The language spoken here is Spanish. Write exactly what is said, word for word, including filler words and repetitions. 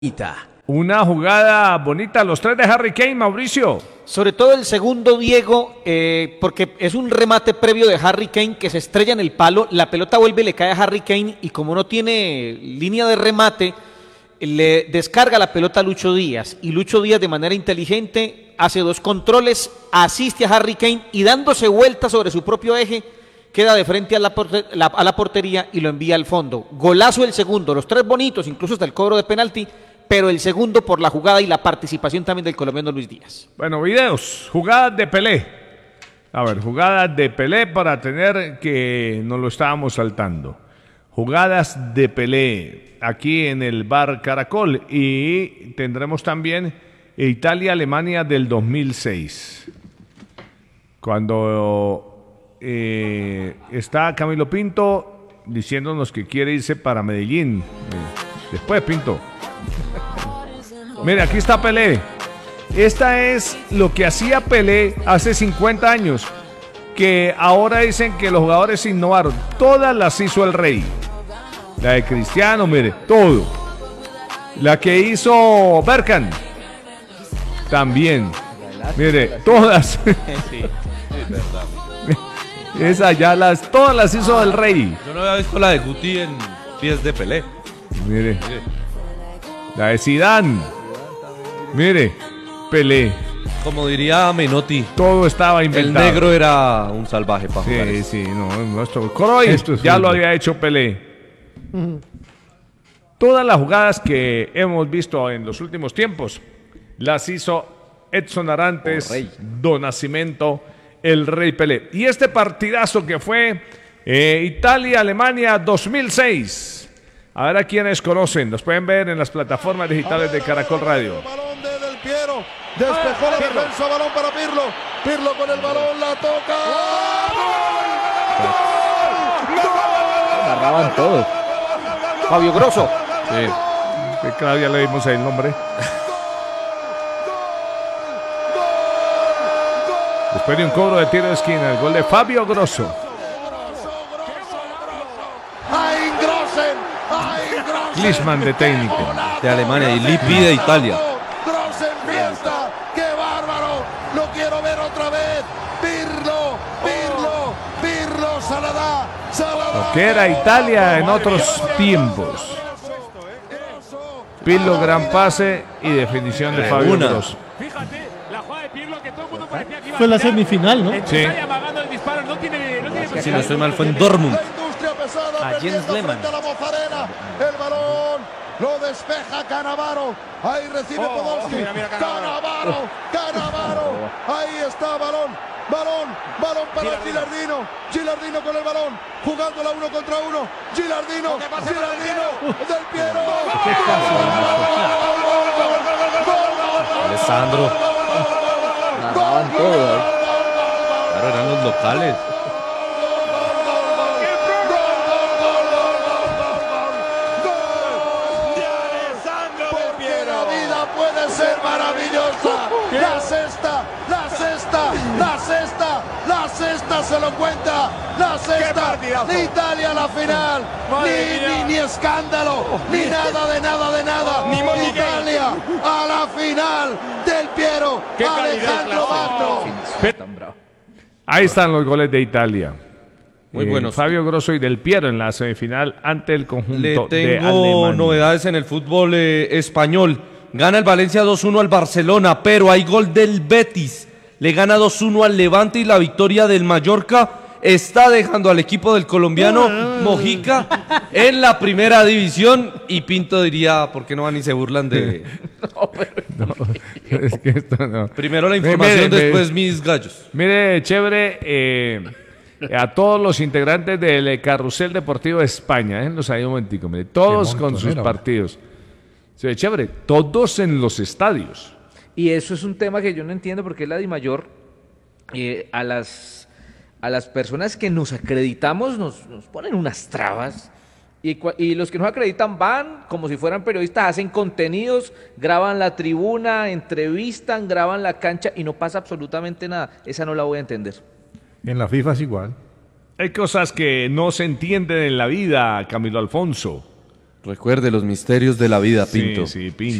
Una jugada bonita, los tres de Harry Kane, Mauricio. Sobre todo el segundo, Diego, eh, porque es un remate previo de Harry Kane que se estrella en el palo, la pelota vuelve y le cae a Harry Kane y como no tiene línea de remate, le descarga la pelota a Lucho Díaz y Lucho Díaz de manera inteligente hace dos controles, asiste a Harry Kane y dándose vuelta sobre su propio eje, queda de frente a la, porter, la, a la portería y lo envía al fondo. Golazo el segundo, los tres bonitos, incluso hasta el cobro de penalti, pero el segundo por la jugada y la participación también del colombiano Luis Díaz. Bueno, videos, jugadas de Pelé. A ver, jugadas de Pelé para tener que nos lo estábamos saltando. Jugadas de Pelé aquí en el Bar Caracol y tendremos también Italia-Alemania del dos mil seis. Cuando eh, está Camilo Pinto diciéndonos que quiere irse para Medellín. Después, Pinto. Mire, aquí está Pelé. Esta es lo que hacía Pelé hace cincuenta años, que ahora dicen que los jugadores innovaron. Todas las hizo el Rey. La de Cristiano, mire, todo. La que hizo Berkan, también. Mire, todas. Sí, es verdad. Esa ya las, todas las hizo el Rey. Yo no había visto la de Guti en pies de Pelé. Mire. Mire. La de Zidane. Mire, Pelé. Como diría Menotti, todo estaba inventado. El negro era un salvaje para sí, jugar. Sí, sí, no, nuestro Cruyff ya lo había hecho Pelé. Uh-huh. Todas las jugadas que hemos visto en los últimos tiempos las hizo Edson Arantes, Don Nascimento, el Rey Pelé. Y este partidazo que fue eh, Italia-Alemania dos mil seis. A ver a quienes conocen, nos pueden ver en las plataformas digitales de Caracol Radio. Balón de Del Piero, despejó ah, la Pirlo. defensa, balón para Pirlo, Pirlo con el balón, la toca. ¡Gol! Agarraban todos. Fabio Grosso. Sí. Que cada día le dimos ahí el nombre. Después de un cobro de tiro de esquina, el gol de Fabio Grosso. Klinsmann de técnico de Alemania y Lippi de Italia. Grossen fiesta, qué bárbaro, lo quiero ver otra vez. Pirlo, Pirlo, Pirlo, Saladá, Saladá. Lo que era Italia en otros tiempos. Pirlo, gran pase y definición de Fabio Grosso. Fíjate, la jugada de Pirlo que todo el mundo parecía que iba a fue la semifinal, ¿no? Sí. Amagando el disparo, no tiene, no tiene si no estoy mal, fue en Dortmund. A Jens Lehmann. El balón lo despeja Cannavaro. Ahí recibe oh, Podolski. Mira, mira, Cannavaro, Cannavaro. Ahí está balón, balón, balón para Gilardino. Gilardino con el balón, jugándola uno contra uno. Gilardino, Gilardino, Del Piero. Alessandro. Narraban todo, ¿eh? Claro, eran los locales. La sexta, la sexta, la sexta, la sexta se lo cuenta, la sexta de Italia a la final, ni, ni, ni escándalo, ni nada de nada de nada, ni Italia a la final del Piero, Alejandro Magno. Ahí están los goles de Italia. Muy eh, buenos. Fabio Grosso y Del Piero en la semifinal ante el conjunto Le tengo de Alemania. novedades en el fútbol eh, español. Gana el Valencia dos uno al Barcelona, pero hay gol del Betis. Le gana dos uno al Levante y la victoria del Mallorca está dejando al equipo del colombiano Mojica en la primera división. Y Pinto diría, ¿por qué no van y se burlan de...? No, pero no, es que esto no. Primero la información, mire, después mire, mis gallos. Mire, chévere, eh, a todos los integrantes del Carrusel Deportivo de España, déjenlos ahí un momentico, mire, todos con sus partidos. Se ve chévere, todos en los estadios. Y eso es un tema que yo no entiendo porque la DIMAYOR eh, a las a las personas que nos acreditamos nos, nos ponen unas trabas y, y los que nos acreditan van como si fueran periodistas, hacen contenidos, graban la tribuna, entrevistan, graban la cancha y no pasa absolutamente nada. Esa no la voy a entender. En la FIFA es igual. Hay cosas que no se entienden en la vida, Camilo Alfonso. Recuerde los misterios de la vida, Sí, Pinto. sí, Pinto.